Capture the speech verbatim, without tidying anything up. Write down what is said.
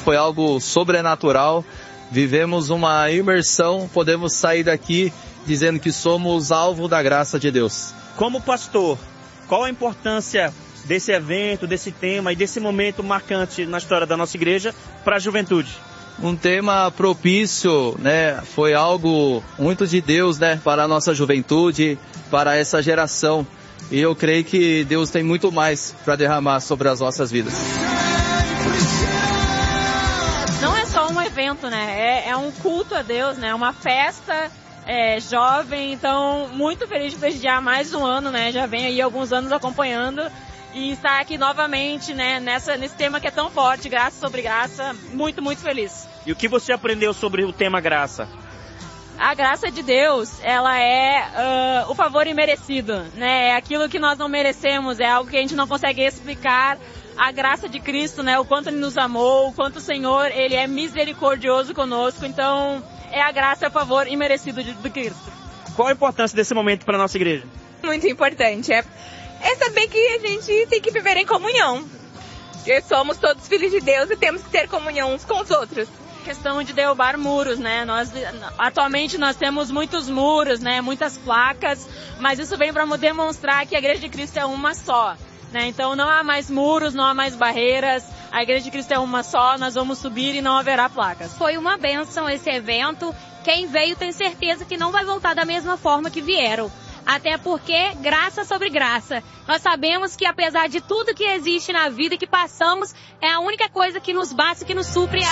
foi algo sobrenatural. Vivemos uma imersão, podemos sair daqui dizendo que somos alvo da graça de Deus. Como pastor, qual a importância desse evento, desse tema e desse momento marcante na história da nossa igreja para a juventude? Um tema propício, né? Foi algo muito de Deus, né? Para a nossa juventude, para essa geração. E eu creio que Deus tem muito mais para derramar sobre as nossas vidas. Não é só um evento, né? É, é um culto a Deus, né? É uma festa é, jovem. Então, muito feliz de prestigiar mais um ano, né? Já venho aí alguns anos acompanhando. E estar aqui novamente, né? Nessa, nesse tema que é tão forte, graça sobre graça. Muito, muito feliz. E o que você aprendeu sobre o tema graça? A graça de Deus, ela é uh, o favor imerecido, né? É aquilo que nós não merecemos, é algo que a gente não consegue explicar. A graça de Cristo, né? O quanto Ele nos amou, o quanto o Senhor, Ele é misericordioso conosco. Então, é a graça e o favor imerecido de, de Cristo. Qual a importância desse momento para a nossa igreja? Muito importante. É, é saber que a gente tem que viver em comunhão. Porque somos todos filhos de Deus e temos que ter comunhão uns com os outros. Questão de derrubar muros, né? Nós, atualmente nós temos muitos muros, né? Muitas placas, mas isso vem para demonstrar que a Igreja de Cristo é uma só, né? Então não há mais muros, não há mais barreiras, a Igreja de Cristo é uma só, nós vamos subir e não haverá placas. Foi uma bênção esse evento, quem veio tem certeza que não vai voltar da mesma forma que vieram. Até porque, graça sobre graça. Nós sabemos que apesar de tudo que existe na vida que passamos, é a única coisa que nos basta, que nos supre